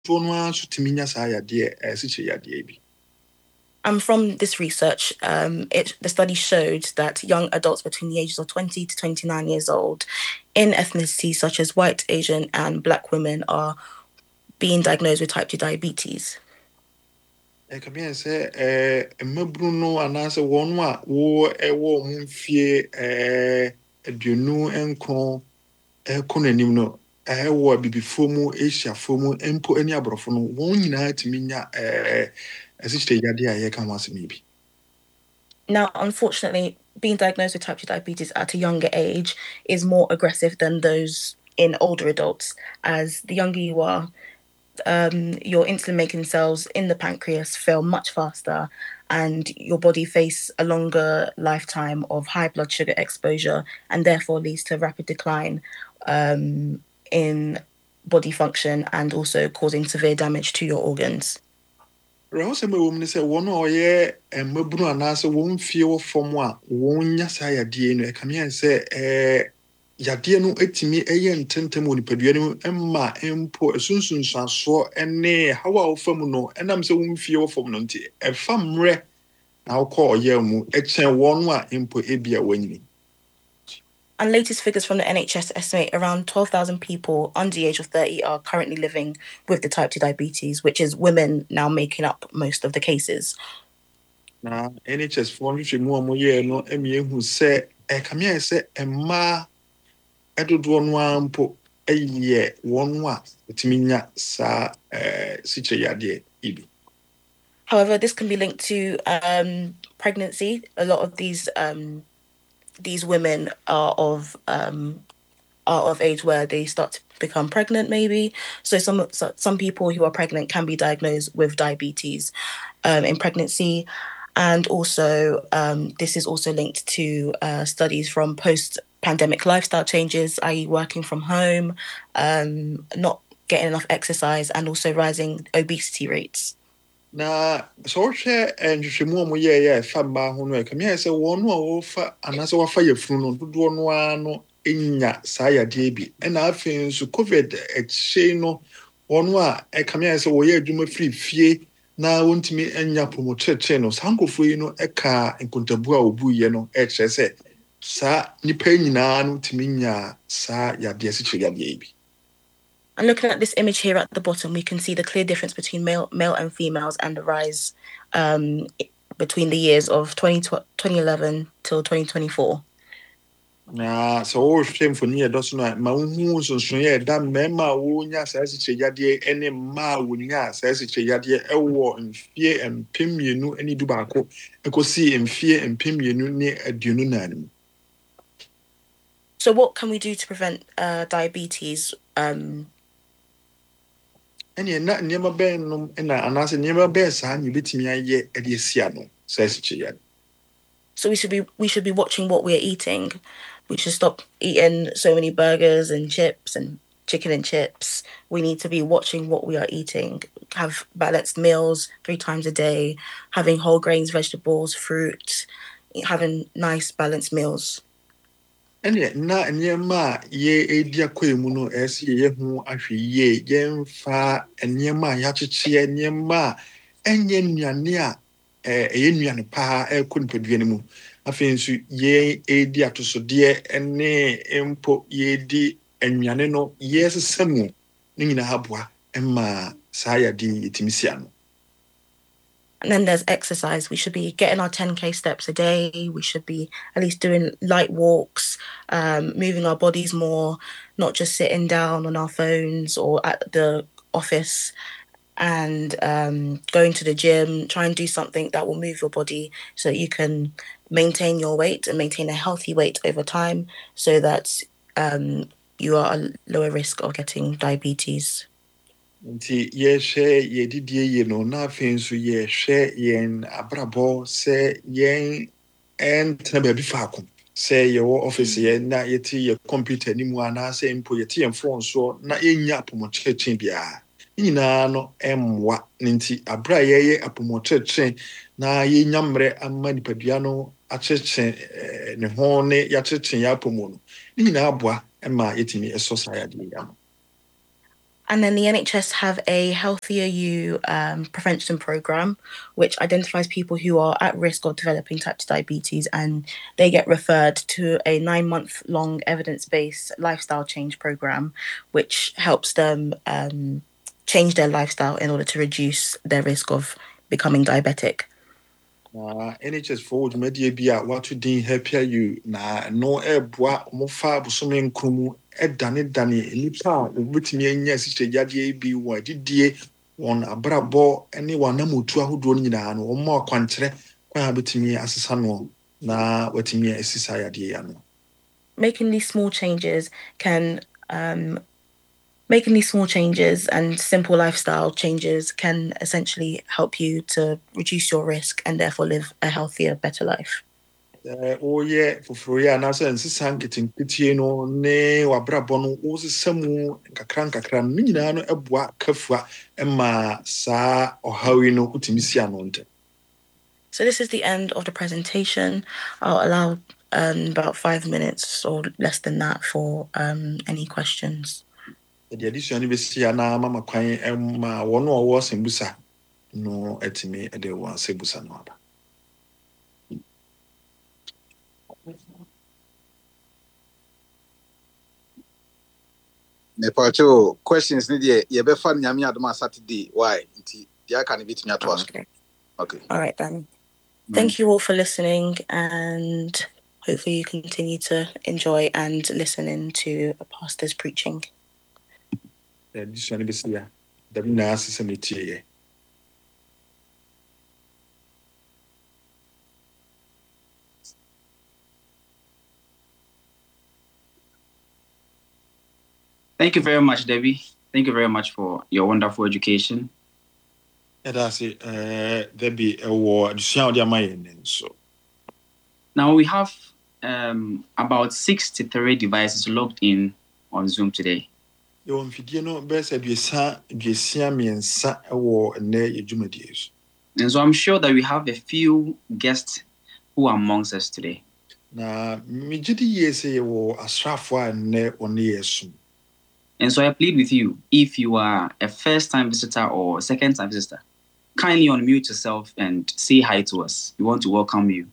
From this research, the study showed that young adults between the ages of 20 to 29 years old in ethnicities such as white, Asian, and Black women are being diagnosed with type 2 diabetes. Kamia sɛ mmabunu no anaasɛ wɔn a ɛwɔ mu mfie aduonu nkron ɛkɔ n'anim no ɛwɔ abibifoɔ mu Asiafoɔ mu mpo ani aborɔfo no wɔn nyinaa tumi nya asikyireyade a yɛka ho asɛm yi bi. Now, unfortunately, being diagnosed with type 2 diabetes at a younger age is more aggressive than those in older adults, as the younger you are, your insulin-making cells in the pancreas fail much faster, and your body face a longer lifetime of high blood sugar exposure, and therefore leads to rapid decline in body function and also causing severe damage to your organs. Rahosɛm a ɛwɔ mu ne sɛ wɔn a ɔyɛ mmabunu anaasɛ wɔn mfie wɔ fam a wɔn nya saa yadeɛ no ɛkamea sɛ yadeɛ no etimi ɛyɛ ntentem wɔ nipadua no mu ɛma mpo esunsunsuasoɔ ne hawa a wɔfa mu no ɛnam sɛ wɔn mfie wɔ fam no nti ɛfa mmerɛ na wɔkɔ ɔyɛ mu ɛkyɛn wɔn a mpo ebia wɔnyini. And latest figures from the NHS estimate around 12,000 people under the age of 30 are currently living with the type 2 diabetes, which is women now making up most of the cases. Na NHS for mu a moyɛ no emiehu sɛ ɛkamea sɛ mmaa ɛdodoɔ no ampo ɛyɛ wɔn a etimi nya saa sikyereyade ibi. However, this can be linked to pregnancy. A lot of these women are of age where they start to become pregnant, maybe. So some people who are pregnant can be diagnosed with diabetes in pregnancy. And also, this is also linked to studies from post-pandemic lifestyle changes, i.e. working from home, not getting enough exercise, and also rising obesity rates. Na so hwɛ nhwehwɛmu a moyɛɛ ɛfa mmaa ho no ɛkamea sɛ wɔn a wɔfa anaasɛ wɔfa yɛfunu no dodoɔ no ara no enya saa yadeɛ bi ɛna afei nso covid ɛkyɛ no wɔn a ɛkamea sɛ wɔyɛ adwuma firi fie na wɔntumi anya pɔmɔkyerɛkyerɛ no saa nkɔfoɔ yi no ɛka nkontabu a wɔbuiɛ no ɛkyerɛ sɛ saa nipa nyinaa no tumi nya saa yadeɛ sikyerɛ yadeɛ yi bi. And looking at this image here at the bottom, we can see the clear difference between male and females and the rise between the years of 2011 till 2024. Na so wɔhwɛ mfoni yɛ dɔso no ma wohu nsonsono yɛ da mmarima a wɔnya saa sikyereyade ɛne mmaa a wɔnya saa sikyereyade ɛwɔ mfie mpem mmienu ne du baako ɛkɔsi mfie mpem mmienu ne aduonu nan mu. So what can we do to prevent diabetes? Ɛne na nneɛma bɛn nom ɛna anaasɛ nneɛma bɛn saa ne betumi ayɛ ɛde asi ano saa sikyereyade. So we should be watching what we are eating. We should stop eating so many burgers and chips and chicken and chips. We need to be watching what we are eating. Have balanced meals 3 times a day, having whole grains, vegetables, fruit, having nice balanced meals. Ɛne na nneɛma a edi akɔ mu no ɛsɛ yɛ ho ahwɛ yie yɛmfa nneɛma a yɛakyekyɛ nneɛma a ɛnyɛ nnuane a ɛyɛ nnuane paa ɛkɔ nipadua no mu. Afei nso yɛn edi atosodeɛ ne mpo yɛdi nnuane no yɛsesa mu ne nyinaa aboa ɛma saa yɛde yɛtumi si ano. And then there's exercise. We should be getting our 10K steps a day. We should be at least doing light walks, moving our bodies more, not just sitting down on our phones or at the office, and going to the gym. Try and do something that will move your body so that you can maintain your weight and maintain a healthy weight over time so that you are at lower risk of getting diabetes. Nti yɛhwɛ yɛdidie yie no na afei nso yɛhwɛ yɛn abrabɔ sɛ yɛn ɛntena baabi faako sɛ yɛwɔ office yɛn na yɛte yɛ computer ni mu anaasɛ mpo yɛte yɛn phone so na yɛnya apɔmɔkyerɛkyerɛ biara ne nyinaa no ɛmmoa ne nti abra yɛyɛ apɔmɔkyerɛkyerɛ na yɛnya mmerɛ ama nipadua no akyerɛkyerɛ ne ho ne yɛakyerɛkyerɛ yɛ apɔmɔ no ne nyinaa aboa ɛma yɛtumi ɛsɔ saa yadeɛ yi ama. And then the NHS have a Healthier You prevention program, which identifies people who are at risk of developing type 2 diabetes, and they get referred to a 9-month-long evidence-based lifestyle change program, which helps them change their lifestyle in order to reduce their risk of becoming diabetic. NHS forward media be what to din Healthier You na no eboa omofa bosome nkrumu edane nipa obetimi anya sistre yade bi won didie won abrabo ene wanamotu ahodo nyina no omo akwankyere kwan betimi asesa no na watimi asisa yade ya no. Making these small changes and simple lifestyle changes can essentially help you to reduce your risk and therefore live a healthier, better life. Fufuru na so nsisa nketenketie no ne wabrabɔ no wosesa mu nkakra no nyina no eboa kafua ma saa ɔhawi no utimi sia no nte. So this is the end of the presentation. I'll allow about 5 minutes or less than that for any questions. The addition be sia na mama kwan ma wono owo sembusa no etimi ede wo sembusa no aba. Nepacho questions need ye be fan nyame adoma Saturday. Why? Nti dia can bit me to ask. Okay. All right then. Thank you all for listening, and hopefully you continue to enjoy and listen into a pastor's preaching. This one be sia. The na sisemiti. Thank you very much, Debbie. Thank you very much for your wonderful education. Debbie, now we have about 63 devices logged in on Zoom today. And so I'm sure that we have a few guests who are amongst us today. And so I plead with you, if you are a first-time visitor or second-time visitor, kindly unmute yourself and say hi to us. We want to welcome you.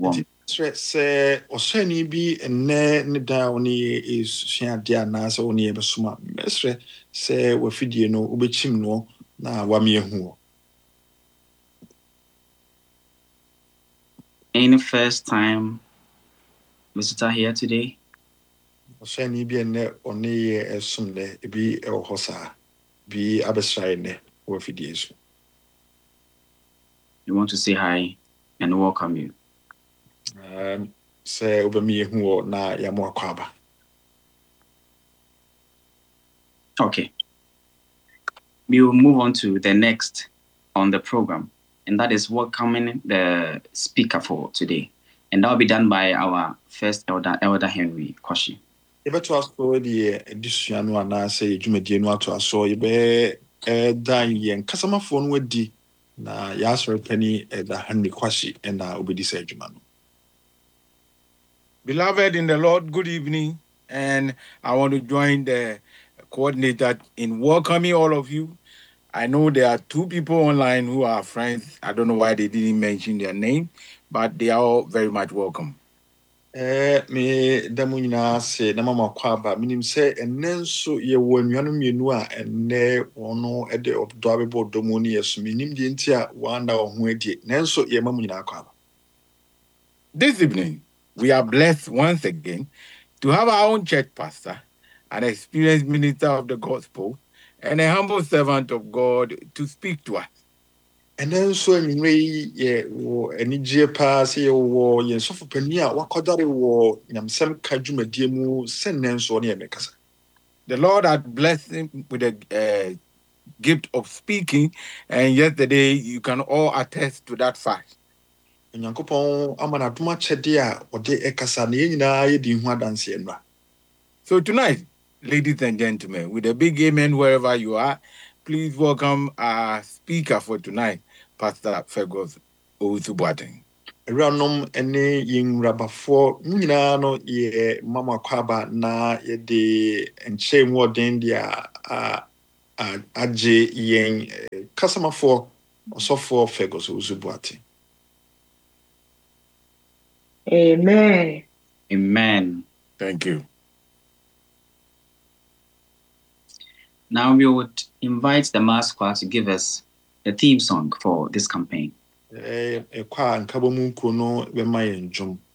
Any first-time visitor here today? We want to say hi and welcome you. Okay. We will move on to the next on the program, and that is welcoming the speaker for today. And that will be done by our first Elder Henry Koshi. To ask for the edition one, I say, Jumedian to us, so you be dying and customer phone with the na Yasser Penny Elder Henry Koshi, and I will be this age, man. Beloved in the Lord, good evening, and I want to join the coordinator in welcoming all of you. I know there are 2 people online who are friends. I don't know why they didn't mention their name, but they are all very much welcome. Me Damunina say, Namama Quaba, meaning say, and then so ye won Yanumia and ne ono ede of Dwabo Domonius, meaning the Intia, Wanda or Huedi, Nenso Yamamina Quaba. This evening, we are blessed once again to have our own church pastor, an experienced minister of the gospel, and a humble servant of God to speak to us. And then so anyway, yeah, any pass here war, yes, so for Penia, what could that war, Yamsam Kajuma Diemu, send them so near Mekasa. The Lord had blessed him with a gift of speaking, and yesterday you can all attest to that fact. So tonight, ladies and gentlemen, with a big amen wherever you are, please welcome our speaker for tonight, Pastor Fergus Owusu-Boateng. Ranum ene yin rabafo nyina no ye mama kwaba na ye de enche modern dia agye yɛn kasamafoɔ ɔsɔfoɔ Fergus Uzubuate. Amen. Amen. Thank you. Now we would invite the mass choir to give us the theme song for this campaign. Ɛkɔ a nkabɔ mu nkuo no bɛma yɛn dwom.